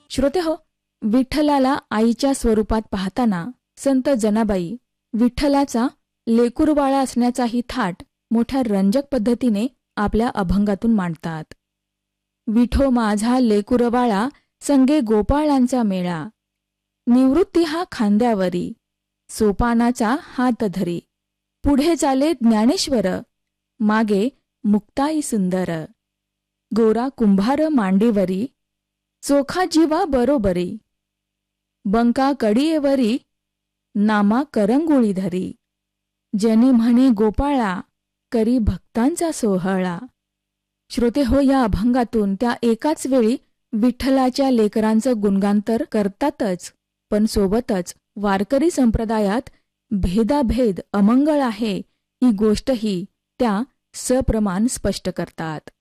श्रोतेहो, विठ्ठलाला आईच्या स्वरूपात पाहताना संत जनाबाई विठ्ठलाचा लेकुरबाळा असण्याचाही थाट मोठ्या रंजक पद्धतीने आपल्या अभंगातून मांडतात. विठो माझा लेकुरबाळा संगे गोपाळांचा मेळा, निवृत्ती हा खांद्यावरी, सोपानाचा हात धरी, पुढे चाले ज्ञानेश्वर, मागे मुक्ताई सुंदर, गोरा कुंभार मांडीवरी, चोखा जीवा बरोबरी, बंका कडीयेवरी, नामा करंगुळी धरी, जनी म्हणे गोपाळा, करी भक्तांचा सोहळा. श्रोते हो, या अभंगातून त्या एकाच वेळी विठ्ठलाच्या लेकरांचं गुणगान तर करतातच, पण सोबतच वारकरी संप्रदायात भेदाभेद अमंगळ आहे ही गोष्टही त्या सप्रमाण स्पष्ट करतात.